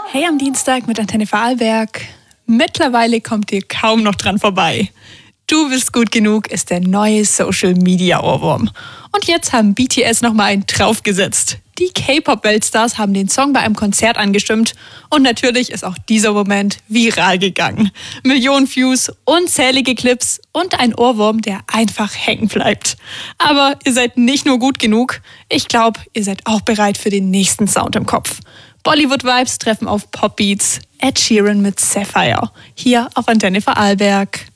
Hey am Dienstag mit Antenne Vorarlberg. Mittlerweile kommt ihr kaum noch dran vorbei. Du bist gut genug ist der neue Social-Media-Ohrwurm. Und jetzt haben BTS nochmal einen draufgesetzt. Die K-Pop-Weltstars haben den Song bei einem Konzert angestimmt. Und natürlich ist auch dieser Moment viral gegangen. Millionen Views, unzählige Clips und ein Ohrwurm, der einfach hängen bleibt. Aber ihr seid nicht nur gut genug. Ich glaube, ihr seid auch bereit für den nächsten Sound im Kopf. Bollywood-Vibes treffen auf Pop-Beats. Ed Sheeran mit Sapphire. Hier auf Antenne Vorarlberg.